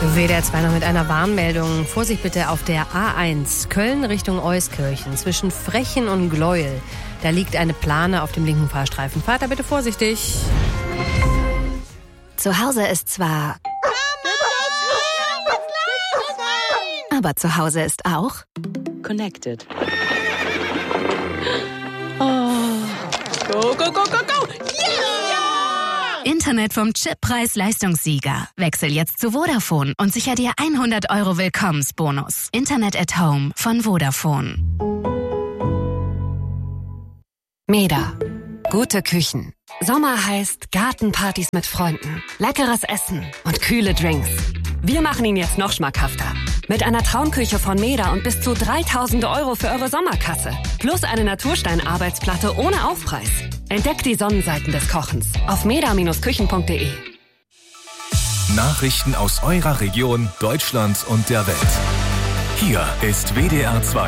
WDR 2 noch mit einer Warnmeldung. Vorsicht bitte auf der A1 Köln Richtung Euskirchen zwischen Frechen und Gleuel. Da liegt eine Plane auf dem linken Fahrstreifen. Fahrt da bitte vorsichtig. Zu Hause ist zwar... Aber zu Hause ist auch... Connected. Oh. Go, go, go, go, go! Yeah! Internet vom Chippreis-Leistungssieger. Wechsel jetzt zu Vodafone und sicher dir 100 € Willkommensbonus. Internet at Home von Vodafone. Meda. Gute Küchen. Sommer heißt Gartenpartys mit Freunden, leckeres Essen und kühle Drinks. Wir machen ihn jetzt noch schmackhafter. Mit einer Traumküche von Meda und bis zu 3.000 € für eure Sommerkasse. Plus eine Naturstein-Arbeitsplatte ohne Aufpreis. Entdeckt die Sonnenseiten des Kochens auf meda-küchen.de. Nachrichten aus eurer Region, Deutschland und der Welt. Hier ist WDR 2.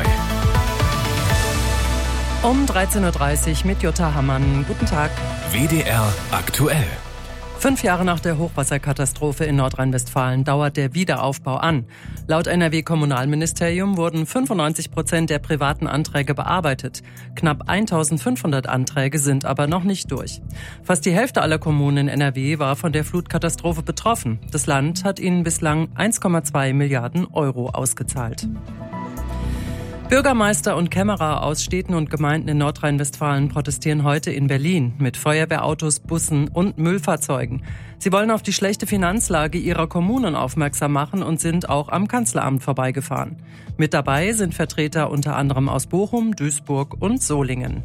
Um 13.30 Uhr mit Jutta Hammann. Guten Tag. WDR aktuell. 5 Jahre nach der Hochwasserkatastrophe in Nordrhein-Westfalen dauert der Wiederaufbau an. Laut NRW-Kommunalministerium wurden 95% der privaten Anträge bearbeitet. Knapp 1.500 Anträge sind aber noch nicht durch. Fast die Hälfte aller Kommunen in NRW war von der Flutkatastrophe betroffen. Das Land hat ihnen bislang 1,2 Milliarden € ausgezahlt. Bürgermeister und Kämmerer aus Städten und Gemeinden in Nordrhein-Westfalen protestieren heute in Berlin mit Feuerwehrautos, Bussen und Müllfahrzeugen. Sie wollen auf die schlechte Finanzlage ihrer Kommunen aufmerksam machen und sind auch am Kanzleramt vorbeigefahren. Mit dabei sind Vertreter unter anderem aus Bochum, Duisburg und Solingen.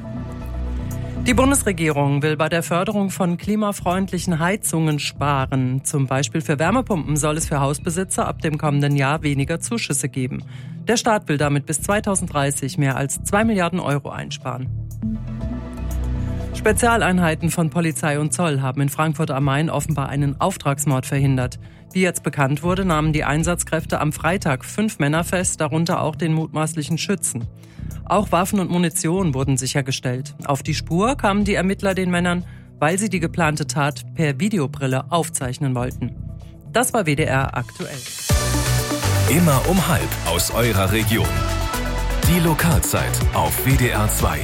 Die Bundesregierung will bei der Förderung von klimafreundlichen Heizungen sparen. Zum Beispiel für Wärmepumpen soll es für Hausbesitzer ab dem kommenden Jahr weniger Zuschüsse geben. Der Staat will damit bis 2030 mehr als 2 Milliarden € einsparen. Spezialeinheiten von Polizei und Zoll haben in Frankfurt am Main offenbar einen Auftragsmord verhindert. Wie jetzt bekannt wurde, nahmen die Einsatzkräfte am Freitag 5 Männer fest, darunter auch den mutmaßlichen Schützen. Auch Waffen und Munition wurden sichergestellt. Auf die Spur kamen die Ermittler den Männern, weil sie die geplante Tat per Videobrille aufzeichnen wollten. Das war WDR aktuell. Immer um 12 aus eurer Region. Die Lokalzeit auf WDR 2.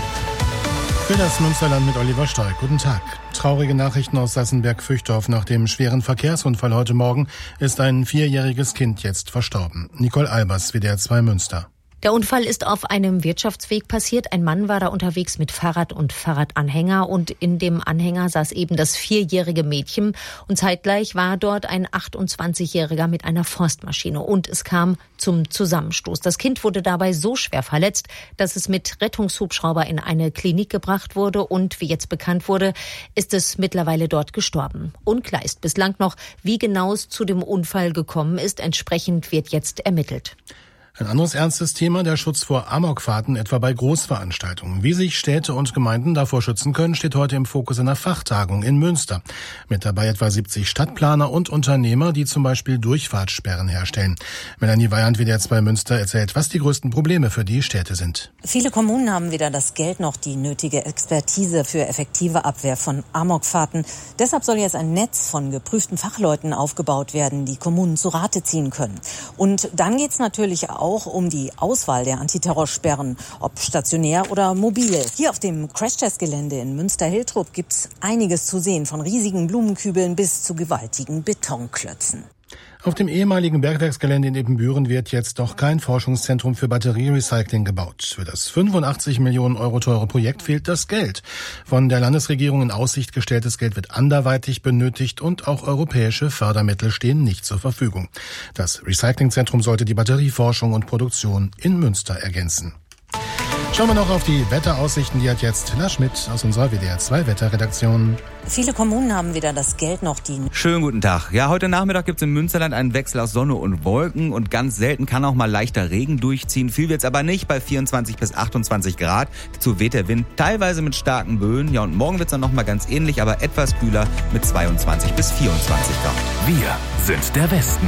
Für das Münsterland mit Oliver Stolk. Guten Tag. Traurige Nachrichten aus Sassenberg-Fürchtorf. Nach dem schweren Verkehrsunfall heute Morgen ist ein 4-jähriges Kind jetzt verstorben. Nicole Albers, WDR 2 Münster. Der Unfall ist auf einem Wirtschaftsweg passiert. Ein Mann war da unterwegs mit Fahrrad und Fahrradanhänger und in dem Anhänger saß eben das 4-jährige Mädchen und zeitgleich war dort ein 28-Jähriger mit einer Forstmaschine und es kam zum Zusammenstoß. Das Kind wurde dabei so schwer verletzt, dass es mit Rettungshubschrauber in eine Klinik gebracht wurde und wie jetzt bekannt wurde, ist es mittlerweile dort gestorben. Unklar ist bislang noch, wie genau es zu dem Unfall gekommen ist. Entsprechend wird jetzt ermittelt. Ein anderes ernstes Thema, der Schutz vor Amokfahrten, etwa bei Großveranstaltungen. Wie sich Städte und Gemeinden davor schützen können, steht heute im Fokus einer Fachtagung in Münster. Mit dabei etwa 70 Stadtplaner und Unternehmer, die zum Beispiel Durchfahrtssperren herstellen. Melanie Weyand, WDR 2 Münster, erzählt, was die größten Probleme für die Städte sind. Viele Kommunen haben weder das Geld noch die nötige Expertise für effektive Abwehr von Amokfahrten. Deshalb soll jetzt ein Netz von geprüften Fachleuten aufgebaut werden, die Kommunen zu Rate ziehen können. Und dann geht's natürlich auch um die Auswahl der Antiterrorsperren, ob stationär oder mobil. Hier auf dem Crashtest-Gelände in Münster-Hiltrup gibt's einiges zu sehen, von riesigen Blumenkübeln bis zu gewaltigen Betonklötzen. Auf dem ehemaligen Bergwerksgelände in Ebenbüren wird jetzt doch kein Forschungszentrum für Batterierecycling gebaut. Für das 85 Millionen € teure Projekt fehlt das Geld. Von der Landesregierung in Aussicht gestelltes Geld wird anderweitig benötigt und auch europäische Fördermittel stehen nicht zur Verfügung. Das Recyclingzentrum sollte die Batterieforschung und Produktion in Münster ergänzen. Schauen wir noch auf die Wetteraussichten. Die hat jetzt Lars Schmidt aus unserer WDR 2 Wetterredaktion. Viele Kommunen haben weder das Geld noch die... Schönen guten Tag. Ja, heute Nachmittag gibt es im Münsterland einen Wechsel aus Sonne und Wolken und ganz selten kann auch mal leichter Regen durchziehen. Viel wird's aber nicht, bei 24 bis 28 Grad. Dazu weht der Wind teilweise mit starken Böen. Ja, und morgen wird's dann nochmal ganz ähnlich, aber etwas kühler mit 22 bis 24 Grad. Wir sind der Westen.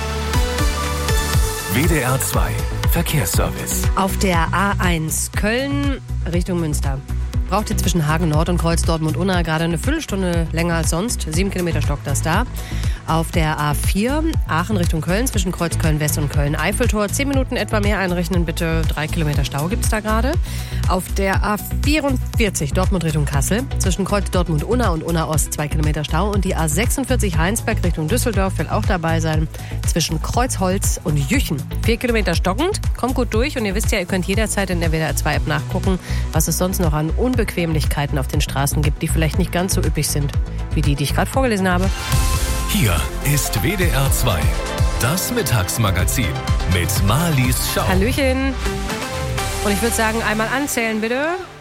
WDR 2 Verkehrsservice. Auf der A1 Köln Richtung Münster. Braucht ihr zwischen Hagen Nord und Kreuz Dortmund-Unna gerade eine Viertelstunde länger als sonst. 7 Kilometer stockt das da. Auf der A4 Aachen Richtung Köln zwischen Kreuz Köln-West und Köln-Eiffeltor 10 Minuten etwa mehr einrechnen, bitte. 3 Kilometer Stau gibt's da gerade. Auf der A44 Dortmund Richtung Kassel zwischen Kreuz Dortmund-Unna und Unna-Ost 2 Kilometer Stau. Und die A46 Heinsberg Richtung Düsseldorf will auch dabei sein zwischen Kreuzholz und Jüchen. 4 Kilometer stockend, kommt gut durch und ihr wisst ja, ihr könnt jederzeit in der WDR 2 App nachgucken, was es sonst noch an Unbequemlichkeiten auf den Straßen gibt, die vielleicht nicht ganz so üppig sind, wie die ich gerade vorgelesen habe. Hier ist WDR 2, das Mittagsmagazin mit Marlies Schau. Hallöchen. Und ich würde sagen, einmal anzählen bitte.